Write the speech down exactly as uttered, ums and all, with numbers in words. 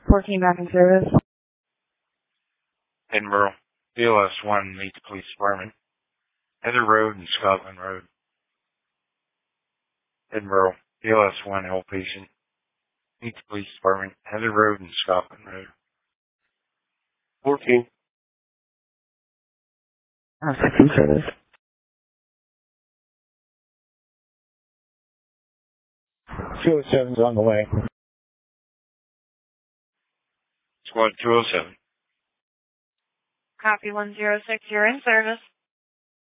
fourteen back in service. Edinburgh, B L S one, meet the police department. Heather Road and Scotland Road. Edinburgh, B L S one, outpatient. Meet the police department. Heather Road and Scotland Road. fourteen. Uh, six in service. two oh seven's on the way. Squad two oh seven. Copy one zero six, you're in service.